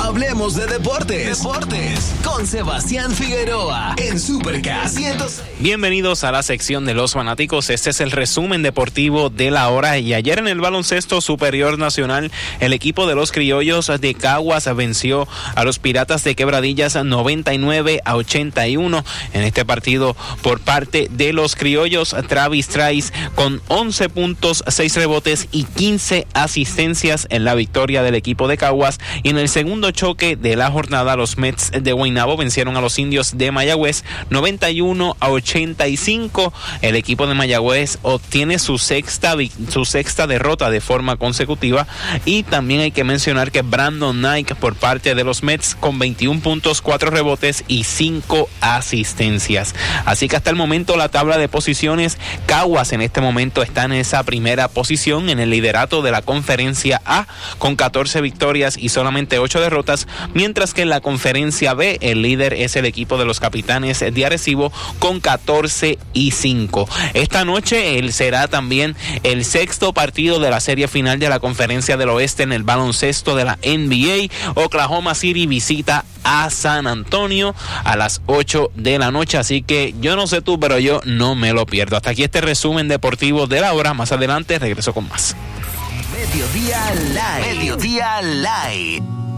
Hablemos de deportes. Con Sebastián Figueroa en Supercast 106. Bienvenidos a la sección de los fanáticos. Este es el resumen deportivo de la hora. Y ayer en el baloncesto superior nacional, el equipo de los criollos de Caguas venció a los Piratas de Quebradillas 99-81. En este partido, por parte de los criollos, Travis Trice con 11 puntos, 6 rebotes y 15 asistencias en la victoria del equipo de Caguas. Y en el segundo choque de la jornada, los Mets de Guaynabo vencieron a los Indios de Mayagüez 91-85. El equipo de Mayagüez obtiene su sexta derrota de forma consecutiva. Y también hay que mencionar que Brandon Knight, por parte de los Mets, con 21 puntos, 4 rebotes y 5 asistencias. Así que hasta el momento la tabla de posiciones, Caguas en este momento está en esa primera posición en el liderato de la conferencia A con 14 victorias y solamente 8 derrotas, mientras que en la conferencia B el líder es el equipo de los Capitanes de Arecibo con 14-5. Esta noche será también el sexto partido de la serie final de la conferencia del oeste en el baloncesto de la NBA. Oklahoma City visita a San Antonio a las 8 de la noche, así que yo no sé tú, pero yo no me lo pierdo. Hasta aquí este resumen deportivo de la hora. Más adelante regreso con más. Mediodía Live.